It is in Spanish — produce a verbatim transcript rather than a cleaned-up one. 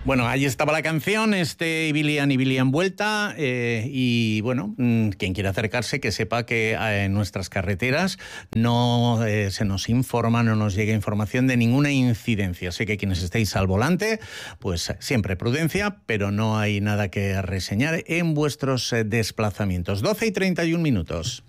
Bueno, ahí estaba la canción, este Ibilian, Ibilian Vuelta, eh, y bueno, quien quiera acercarse que sepa que eh, en nuestras carreteras no eh, se nos informa, no nos llega información de ninguna incidencia. Sé que quienes estéis al volante, pues siempre prudencia, pero no hay nada que reseñar en vuestros eh, desplazamientos. doce y treinta y un minutos.